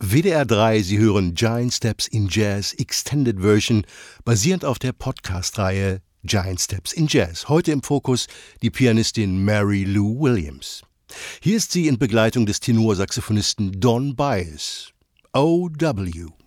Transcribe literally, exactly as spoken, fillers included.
W D R drei, Sie hören Giant Steps in Jazz Extended Version, basierend auf der Podcast-Reihe Giant Steps in Jazz. Heute im Fokus die Pianistin Mary Lou Williams. Hier ist sie in Begleitung des Tenorsaxophonisten Don Byas. O W